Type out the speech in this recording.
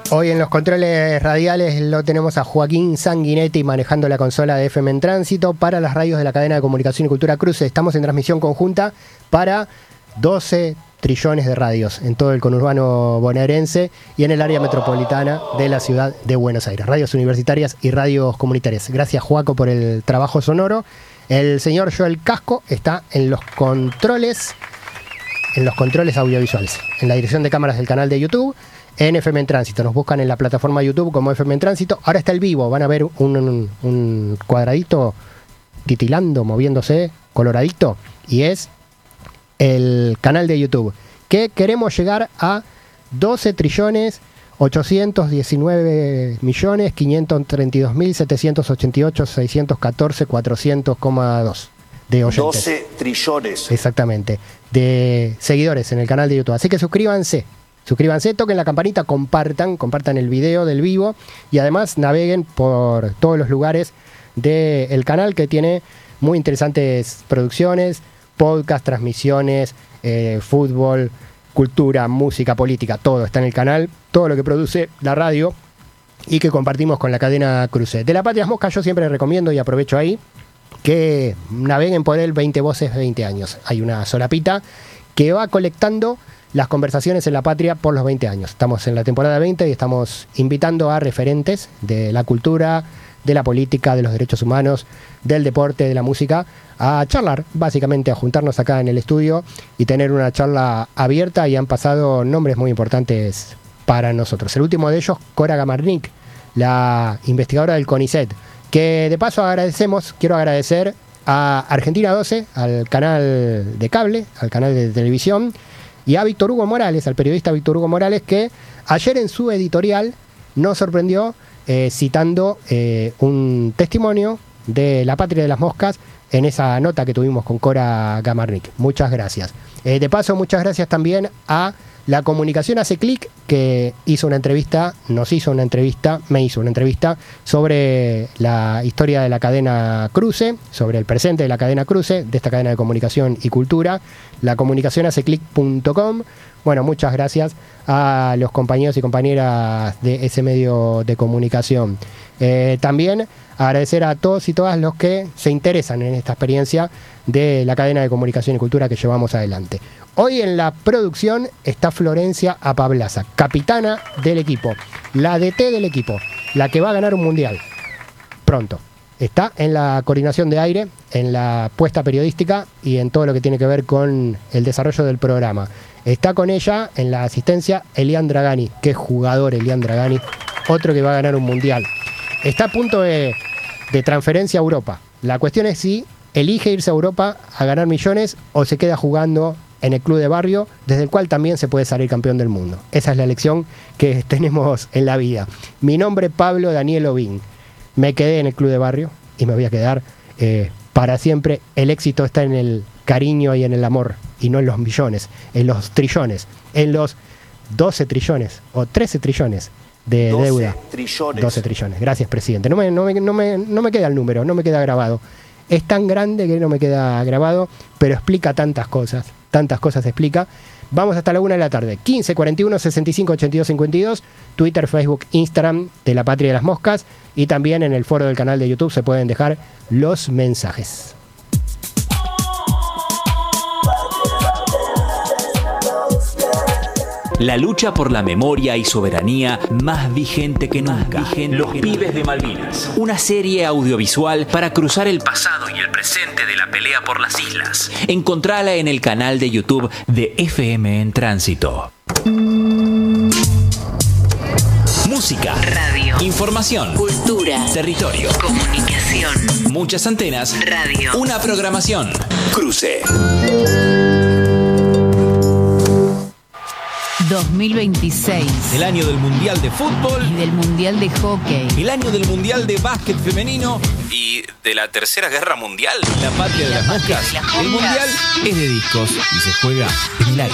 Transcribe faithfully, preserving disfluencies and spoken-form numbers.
Hoy en los controles radiales lo tenemos a Joaquín Sanguinetti manejando la consola de F M en Tránsito para las radios de la cadena de comunicación y cultura Cruce. Estamos en transmisión conjunta para doce trillones de radios en todo el conurbano bonaerense y en el área metropolitana de la ciudad de Buenos Aires. Radios universitarias y radios comunitarias. Gracias, Joaco, por el trabajo sonoro. El señor Joel Casco está en los controles, en los controles audiovisuales, en la dirección de cámaras del canal de YouTube. En F M en Tránsito, nos buscan en la plataforma YouTube como F M en Tránsito. Ahora está el vivo, van a ver un, un, un cuadradito titilando, moviéndose, coloradito, y es el canal de YouTube, que queremos llegar a doce trillones ochocientos diecinueve millones quinientos treinta y dos mil setecientos ochenta y ocho seiscientos catorce cuatrocientos coma dos de oyentes. doce trillones. Exactamente, de seguidores en el canal de YouTube. Así que suscríbanse. Suscríbanse, toquen la campanita, compartan, compartan el video del vivo y además naveguen por todos los lugares del canal, que tiene muy interesantes producciones, podcast, transmisiones, eh, fútbol, cultura, música, política, todo está en el canal, todo lo que produce la radio y que compartimos con la cadena Cruce. De La Patria Mosca yo siempre recomiendo, y aprovecho ahí, que naveguen por él veinte voces, veinte años. Hay una solapita que va colectando las conversaciones en La Patria por los veinte años. Estamos en la temporada veinte y estamos invitando a referentes de la cultura, de la política, de los derechos humanos, del deporte, de la música, a charlar, básicamente a juntarnos acá en el estudio y tener una charla abierta, y han pasado nombres muy importantes para nosotros. El último de ellos, Cora Gamarnik, la investigadora del CONICET, que de paso agradecemos, quiero agradecer a Argentina doce, al canal de cable, al canal de televisión, y a Víctor Hugo Morales, al periodista Víctor Hugo Morales, que ayer en su editorial nos sorprendió eh, citando eh, un testimonio de La Patria de las Moscas en esa nota que tuvimos con Cora Gamarnik. Muchas gracias. Eh, de paso, muchas gracias también a La Comunicación Hace Clic, que hizo una entrevista, nos hizo una entrevista, me hizo una entrevista sobre la historia de la cadena Cruce, sobre el presente de la cadena Cruce, de esta cadena de comunicación y cultura, la comunicación hace clic punto com. Bueno, muchas gracias a los compañeros y compañeras de ese medio de comunicación. Eh, también agradecer a todos y todas los que se interesan en esta experiencia de la cadena de comunicación y cultura que llevamos adelante. Hoy en la producción está Florencia Apablaza, capitana del equipo, la D T del equipo, la que va a ganar un mundial pronto. Está en la coordinación de aire, en la puesta periodística y en todo lo que tiene que ver con el desarrollo del programa. Está con ella en la asistencia Elian Dragani, que es jugador Elian Dragani, otro que va a ganar un mundial. Está a punto de, de transferencia a Europa. La cuestión es si elige irse a Europa a ganar millones o se queda jugando en el club de barrio, desde el cual también se puede salir campeón del mundo. Esa es la elección que tenemos en la vida. Mi nombre es Pablo Daniel Ovín. Me quedé en el club de barrio y me voy a quedar eh, para siempre. El éxito está en el cariño y en el amor, y no en los millones, en los trillones, en los doce trillones o trece trillones de doce deuda. Trillones. doce trillones. Gracias, presidente. No me, no, me, no, me, no me queda el número, no me queda grabado. Es tan grande que no me queda grabado, pero explica tantas cosas, tantas cosas explica. Vamos hasta la una de la tarde. quince cuarenta y uno sesenta y cinco ochenta y dos cincuenta y dos. Twitter, Facebook, Instagram de La Patria de las Moscas. Y también en el foro del canal de YouTube se pueden dejar los mensajes. La lucha por la memoria y soberanía más vigente que nunca. Vigente Los que Pibes nunca. de Malvinas. Una serie audiovisual para cruzar el pasado y el presente de la pelea por las islas. Encontrala en el canal de YouTube de F M en Tránsito. Música. Radio. Información. Cultura. Territorio. Comunicación. Muchas antenas. Radio. Una programación. Cruce. dos mil veintiséis. El año del Mundial de Fútbol. Y del Mundial de Hockey. El año del Mundial de Básquet Femenino. Y de la Tercera Guerra Mundial. La Patria de las Moscas. El Mundial es de discos y se juega en el aire.